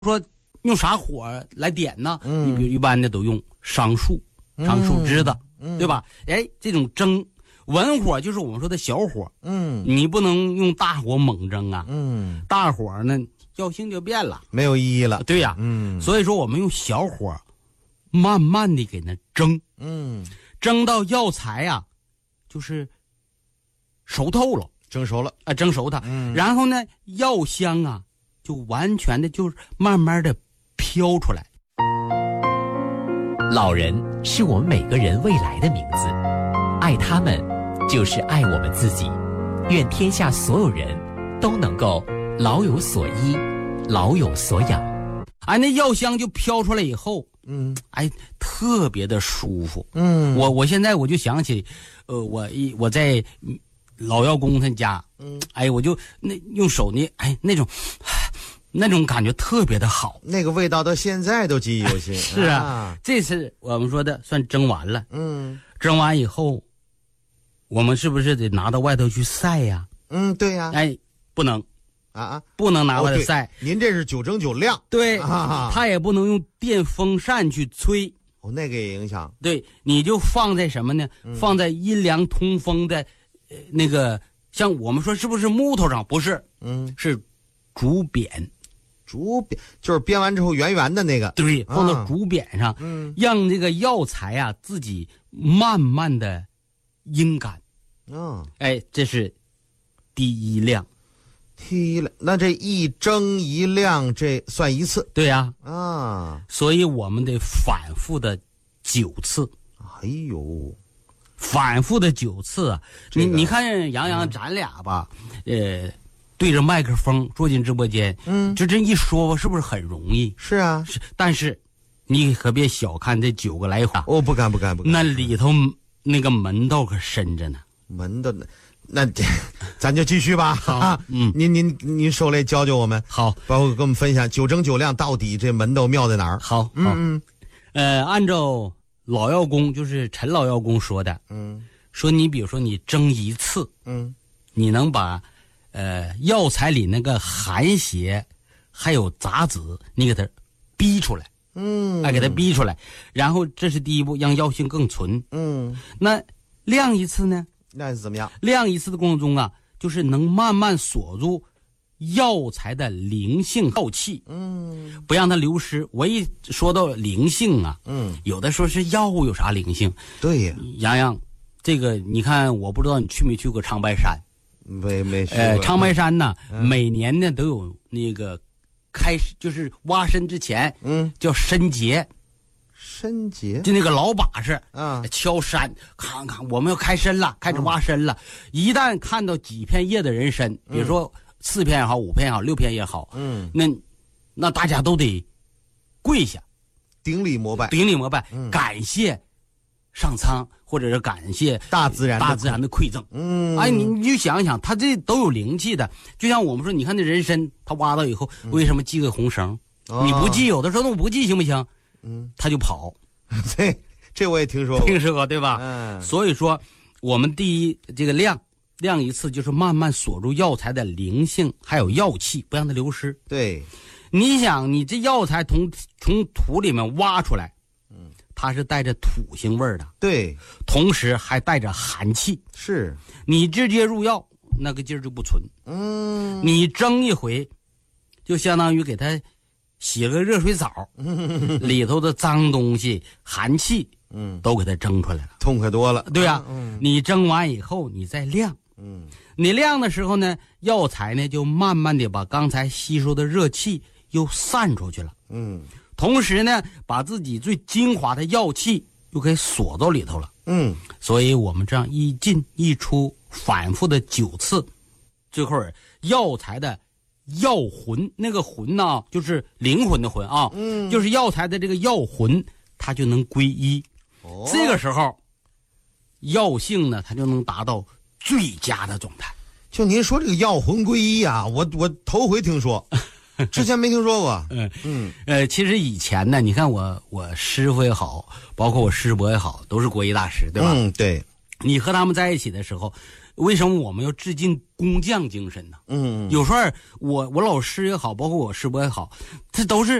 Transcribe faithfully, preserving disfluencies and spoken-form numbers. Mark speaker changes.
Speaker 1: 说用啥火来点呢？
Speaker 2: 嗯，
Speaker 1: 你比如一般的都用桑树、桑树枝子，
Speaker 2: 嗯、
Speaker 1: 对吧？哎，这种蒸文火就是我们说的小火，
Speaker 2: 嗯，
Speaker 1: 你不能用大火猛蒸啊，
Speaker 2: 嗯，
Speaker 1: 大火呢药性就变了，
Speaker 2: 没有意义了。
Speaker 1: 对呀、啊，
Speaker 2: 嗯，
Speaker 1: 所以说我们用小火，慢慢的给它蒸，
Speaker 2: 嗯，
Speaker 1: 蒸到药材呀、啊，就是熟透了，
Speaker 2: 蒸熟了
Speaker 1: 啊，蒸熟它，
Speaker 2: 嗯，
Speaker 1: 然后呢，药香啊。就完全的就是慢慢的飘出来。
Speaker 3: 老人是我们每个人未来的名字，爱他们就是爱我们自己。愿天下所有人都能够老有所依，老有所养。
Speaker 1: 哎，那药香就飘出来以后，
Speaker 2: 嗯，
Speaker 1: 哎，特别的舒服。
Speaker 2: 嗯，
Speaker 1: 我我现在我就想起，呃，我一我在老药公他家，
Speaker 2: 嗯，
Speaker 1: 哎，我就那用手呢，哎，那种。那种感觉特别的好，
Speaker 2: 那个味道到现在都记忆犹新。
Speaker 1: 是啊，啊这次我们说的算蒸完了。
Speaker 2: 嗯，
Speaker 1: 蒸完以后，我们是不是得拿到外头去晒呀？
Speaker 2: 嗯，对呀、啊。
Speaker 1: 哎，不能
Speaker 2: 啊啊，
Speaker 1: 不能拿外头晒。
Speaker 2: 哦、您这是九蒸九晾。
Speaker 1: 对，
Speaker 2: 啊、
Speaker 1: 它也不能用电风扇去吹。
Speaker 2: 哦，那个也影响。
Speaker 1: 对，你就放在什么呢？嗯、放在阴凉通风的，呃，那个像我们说是不是木头上？不是，
Speaker 2: 嗯，
Speaker 1: 是竹匾。
Speaker 2: 竹匾就是编完之后圆圆的那个，
Speaker 1: 对，放到竹匾上，
Speaker 2: 嗯，
Speaker 1: 让这个药材啊自己慢慢的阴干。
Speaker 2: 嗯，
Speaker 1: 哎，这是第一晾。
Speaker 2: 第一晾，那这一蒸一晾，这算一次？
Speaker 1: 对呀、
Speaker 2: 啊，啊，
Speaker 1: 所以我们得反复的九次。
Speaker 2: 哎呦，
Speaker 1: 反复的九次啊！
Speaker 2: 这个、
Speaker 1: 你你看杨洋，咱俩吧，嗯、呃。对着麦克风坐进直播间，
Speaker 2: 嗯，
Speaker 1: 就这一说，是不是很容易？
Speaker 2: 是啊，
Speaker 1: 是，但是你可别小看这九个来回。
Speaker 2: 我、哦、不敢不敢不敢。
Speaker 1: 那里头那个门道可深着呢。
Speaker 2: 门道，那咱就继续吧。
Speaker 1: 好，嗯，
Speaker 2: 您您您受累教教我们。
Speaker 1: 好，
Speaker 2: 包括跟我们分享九蒸九晾到底这门道妙在哪儿？
Speaker 1: 好，好，
Speaker 2: 嗯
Speaker 1: 呃，按照老药公就是陈老药公说的，
Speaker 2: 嗯，
Speaker 1: 说你比如说你蒸一次，
Speaker 2: 嗯，
Speaker 1: 你能把。呃，药材里那个寒邪还有杂质，你给它逼出来，
Speaker 2: 嗯，
Speaker 1: 哎，给它逼出来，然后这是第一步，让药性更纯。
Speaker 2: 嗯，
Speaker 1: 那晾一次呢？
Speaker 2: 那是怎么样？
Speaker 1: 晾一次的过程中啊，就是能慢慢锁住药材的灵性药气，
Speaker 2: 嗯，
Speaker 1: 不让它流失。我一说到灵性啊，
Speaker 2: 嗯，
Speaker 1: 有的说是药物有啥灵性？
Speaker 2: 对呀，
Speaker 1: 洋洋，这个你看，我不知道你去没去过长白山。
Speaker 2: 没没去过。
Speaker 1: 呃，长白山呢，
Speaker 2: 嗯、
Speaker 1: 每年呢都有那个开始，就是挖参之前，
Speaker 2: 嗯，
Speaker 1: 叫参节。
Speaker 2: 参节
Speaker 1: 就那个老把式
Speaker 2: 啊，
Speaker 1: 敲山，看看我们要开参了，开始挖参了。嗯、一旦看到几片叶的人参，比如说四片也好，五片也好，六片也好，
Speaker 2: 嗯，
Speaker 1: 那那大家都得跪下，
Speaker 2: 顶礼膜拜，
Speaker 1: 顶礼膜拜，
Speaker 2: 嗯、
Speaker 1: 感谢上苍。或者是感谢
Speaker 2: 大自然
Speaker 1: 大自然的馈赠，
Speaker 2: 嗯，
Speaker 1: 哎，你你就想想，它这都有灵气的，就像我们说，你看那人参，它挖到以后，为什么系个红绳？
Speaker 2: 嗯、
Speaker 1: 你不系，有的时候我不系行不行？
Speaker 2: 嗯，
Speaker 1: 它就跑。
Speaker 2: 这这我也听说过，
Speaker 1: 听说过对吧？
Speaker 2: 嗯，
Speaker 1: 所以说，我们第一这个晾晾一次，就是慢慢锁住药材的灵性还有药气，不让它流失。
Speaker 2: 对，
Speaker 1: 你想，你这药材从从土里面挖出来。它是带着土腥味儿的，
Speaker 2: 对，
Speaker 1: 同时还带着寒气。
Speaker 2: 是
Speaker 1: 你直接入药，那个劲儿就不纯。
Speaker 2: 嗯，
Speaker 1: 你蒸一回，就相当于给它洗了个热水澡，嗯、里头的脏东西、寒气，
Speaker 2: 嗯，
Speaker 1: 都给它蒸出来了，
Speaker 2: 痛快多了。
Speaker 1: 对呀、啊，
Speaker 2: 嗯，
Speaker 1: 你蒸完以后，你再晾，
Speaker 2: 嗯，
Speaker 1: 你晾的时候呢，药材呢就慢慢的把刚才吸收的热气又散出去了，
Speaker 2: 嗯。
Speaker 1: 同时呢，把自己最精华的药气又给锁到里头了。
Speaker 2: 嗯，
Speaker 1: 所以我们这样一进一出，反复的九次，最后药材的药魂，那个魂呢，就是灵魂的魂啊，
Speaker 2: 嗯，
Speaker 1: 就是药材的这个药魂，它就能归一。
Speaker 2: 哦，
Speaker 1: 这个时候，药性呢，它就能达到最佳的状态。
Speaker 2: 就您说这个药魂归一啊，我我头回听说。之前没听说过，
Speaker 1: 嗯
Speaker 2: 嗯
Speaker 1: 呃，其实以前呢，你看我我师傅也好，包括我师伯也好，都是国医大师，对吧？
Speaker 2: 嗯，对。
Speaker 1: 你和他们在一起的时候， 为什么我们要致敬工匠精神呢？
Speaker 2: 嗯，
Speaker 1: 有时候我我老师也好，包括我师伯也好，他都是